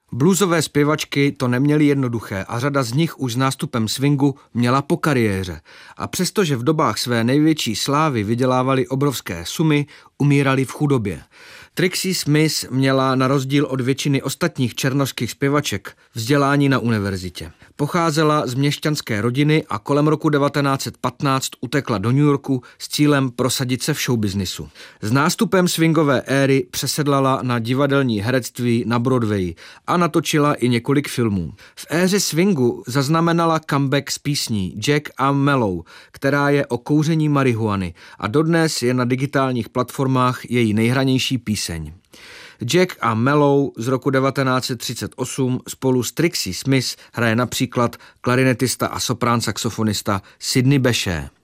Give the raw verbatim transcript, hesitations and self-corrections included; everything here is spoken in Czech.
Bluesové zpěvačky to neměly jednoduché a řada z nich už s nástupem swingu měla po kariéře. A přestože v dobách své největší slávy vydělávali obrovské sumy, umírali v chudobě. Trixie Smith měla na rozdíl od většiny ostatních černošských zpěvaček vzdělání na univerzitě. Pocházela z měšťanské rodiny a kolem roku devatenáct set patnáct utekla do New Yorku s cílem prosadit se v showbiznisu. S nástupem swingové éry přesedlala na divadelní herectví na Broadwayi a natočila i několik filmů. V éře swingu zaznamenala comeback s písní Jack a Mellow, která je o kouření marihuany a dodnes je na digitálních platformách její nejhranější píseň. Jack a Mellow z roku devatenáct set třicet osm spolu s Trixie Smith hraje například klarinetista a soprán saxofonista Sidney Bechet.